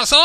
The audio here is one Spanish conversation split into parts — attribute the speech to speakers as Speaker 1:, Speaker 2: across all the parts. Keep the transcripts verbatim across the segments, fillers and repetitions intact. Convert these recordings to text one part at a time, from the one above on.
Speaker 1: pasó?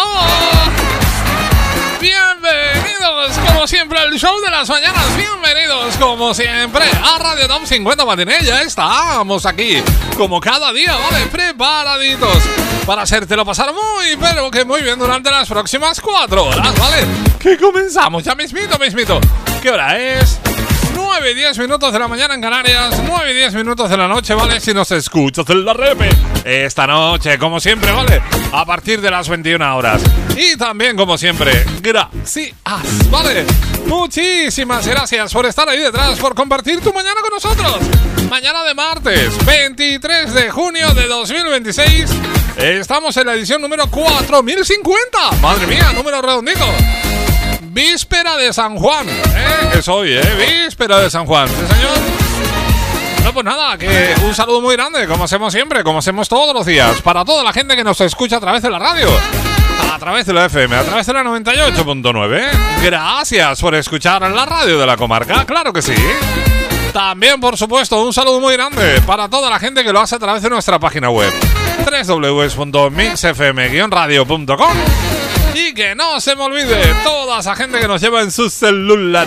Speaker 1: Bienvenidos, como siempre, al show de las mañanas. Bienvenidos, como siempre, a Radio Top cincuenta Matiné. Ya estamos aquí, como cada día, ¿vale? Preparaditos para hacértelo pasar muy, pero que muy bien durante las próximas cuatro horas, ¿vale? Que comenzamos ya mismito, mismito. ¿Qué hora es? nueve y diez minutos de la mañana en Canarias, nueve y diez minutos de la noche, ¿vale? Si nos escuchas en la repe esta noche, como siempre, ¿vale? A partir de las veintiuna horas. Y también, como siempre, gracias, ¿vale? Muchísimas gracias por estar ahí detrás, por compartir tu mañana con nosotros. Mañana de martes, veintitrés de junio de dos mil veintiséis. Estamos en la edición número cuatro mil cincuenta. Madre mía, número redondito. Víspera de San Juan, ¿eh? Es hoy, ¿eh? Víspera de San Juan, ¿sí, señor? Bueno, pues nada, que un saludo muy grande, como hacemos siempre, como hacemos todos los días, para toda la gente que nos escucha a través de la radio, a través de la F M, a través de la noventa y ocho punto nueve. Gracias por escuchar la radio de la comarca, claro que sí. También, por supuesto, un saludo muy grande para toda la gente que lo hace a través de nuestra página web, doble u doble u doble u punto mix f m guion radio punto com. Y que no se me olvide toda esa gente que nos lleva en su celular.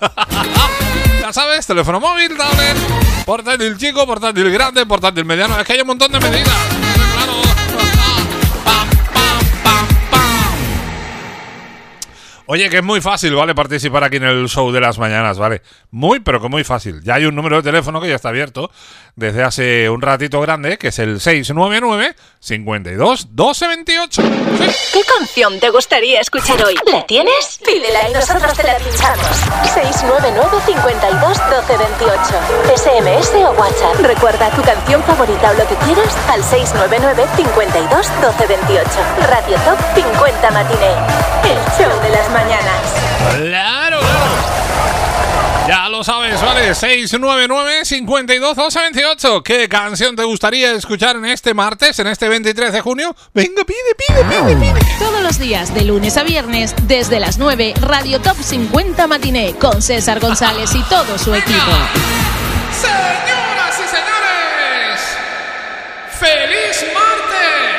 Speaker 1: Ya sabes, teléfono móvil, tablet, portátil chico, portátil grande, portátil mediano. Es que hay un montón de medidas. Claro. Pam, pam, pam, pam. Oye, que es muy fácil, ¿vale? Participar aquí en el show de las mañanas, ¿vale? Muy, pero que muy fácil. Ya hay un número de teléfono que ya está abierto desde hace un ratito grande, que es el seis nueve nueve, cincuenta y dos, doce veintiocho. ¿Sí?
Speaker 2: ¿Qué canción te gustaría escuchar hoy? ¿La tienes? Pídela y nosotros te la pinchamos. seis nueve nueve, cincuenta y dos, doce veintiocho. S M S o WhatsApp. Recuerda tu canción favorita o lo que quieras al seis nueve nueve, cincuenta y dos, doce veintiocho. Radio Top cincuenta Matiné. El show de las mañanas.
Speaker 1: ¡Claro! Ya lo sabes, ¿vale? seis nueve nueve, cincuenta y dos, doce veintiocho. ¿Qué canción te gustaría escuchar en este martes, en este veintitrés de junio? Venga, pide, pide, pide, pide.
Speaker 3: Todos los días, de lunes a viernes, desde las nueve, Radio Top cincuenta Matiné, con César González y todo su equipo.
Speaker 1: Señoras y señores, ¡feliz martes!